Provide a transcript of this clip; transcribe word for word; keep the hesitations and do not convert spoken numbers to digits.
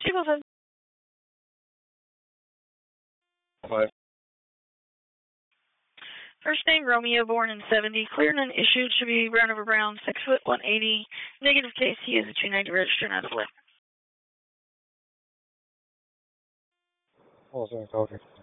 Table five. Five. First name Romeo, born in seventy. Cleared and issued, should be brown over brown, six foot one eighty. Negative K C is a two ninety register, not a flip. Also copy.